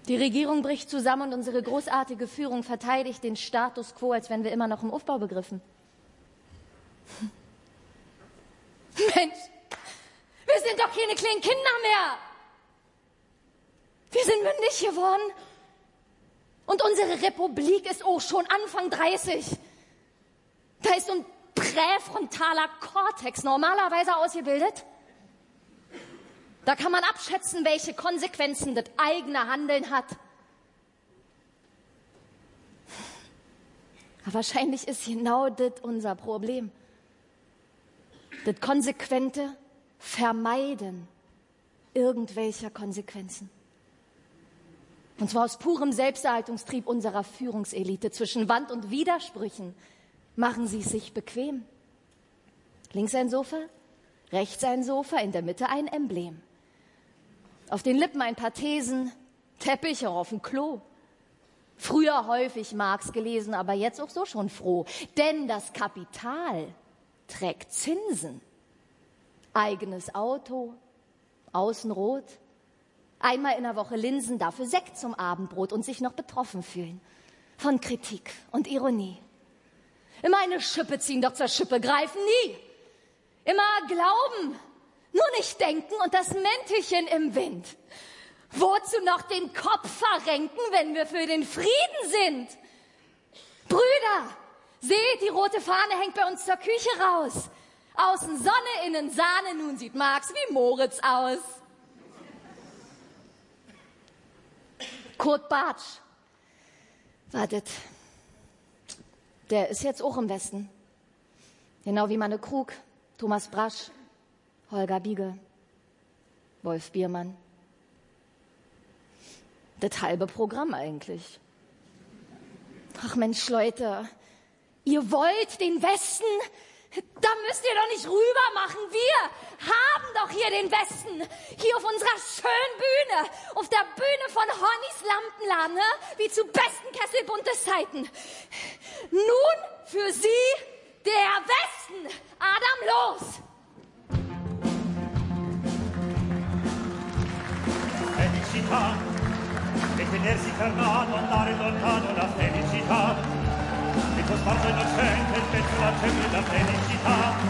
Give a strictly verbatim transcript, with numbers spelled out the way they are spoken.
Die Regierung bricht zusammen und unsere großartige Führung verteidigt den Status quo, als wären wir immer noch im Aufbau begriffen. Mensch, wir sind doch keine kleinen Kinder mehr. Wir sind mündig geworden. Und unsere Republik ist auch schon Anfang dreißig. Da ist so ein präfrontaler Kortex normalerweise ausgebildet. Da kann man abschätzen, welche Konsequenzen das eigene Handeln hat. Aber wahrscheinlich ist genau das unser Problem. Das konsequente Vermeiden irgendwelcher Konsequenzen. Und zwar aus purem Selbsterhaltungstrieb unserer Führungselite. Zwischen Wand und Widersprüchen machen sie es sich bequem. Links ein Sofa, rechts ein Sofa, in der Mitte ein Emblem. Auf den Lippen ein paar Thesen, Teppiche auf dem Klo. Früher häufig Marx gelesen, aber jetzt auch so schon froh. Denn das Kapital trägt Zinsen. Eigenes Auto, außen rot. Einmal in der Woche Linsen, dafür Sekt zum Abendbrot und sich noch betroffen fühlen. Von Kritik und Ironie. Immer eine Schippe ziehen, doch zur Schippe greifen nie. Immer glauben, nur nicht denken und das Mäntelchen im Wind. Wozu noch den Kopf verrenken, wenn wir für den Frieden sind? Brüder, seht, die rote Fahne hängt bei uns zur Küche raus. Außen Sonne, innen Sahne, nun sieht Marx wie Moritz aus. Kurt Bartsch, wartet, der ist jetzt auch im Westen. Genau wie Manne Krug, Thomas Brasch, Holger Biege, Wolf Biermann. Das halbe Programm eigentlich. Ach Mensch, Leute, ihr wollt den Westen? Da müsst ihr doch nicht rüber machen. Wir haben doch hier den Westen. Hier auf unserer schönen Bühne. Auf der Bühne von Honnys Lampenladen. Ne? Wie zu besten Kesselbuntes-Zeiten. Nun für Sie der Westen. Adam, los! Felicità. E tenersi per mano, andare lontano la felicità. Il tuo sguardo innocente, il petto la febbre da felicità.